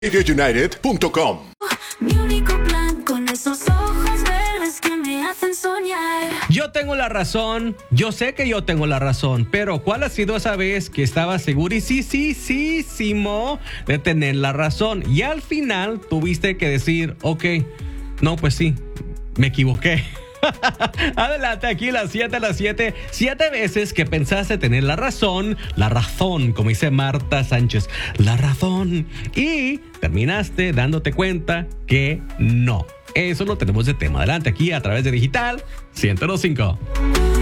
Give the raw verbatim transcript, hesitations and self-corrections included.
radio united punto com. Mi único plan con esos ojos verdes que me hacen soñar. Yo tengo la razón, yo sé que yo tengo la razón, pero ¿cuál ha sido esa vez que estaba seguro y sí, sí, sí, sí, de tener la razón? Y al final tuviste que decir, ok, no, pues sí, me equivoqué. Adelante, aquí las siete a las siete. Siete veces que pensaste tener la razón, la razón, como dice Marta Sánchez, la razón. Y terminaste dándote cuenta que no. Eso lo tenemos de tema. Adelante, aquí a través de Digital ciento cinco.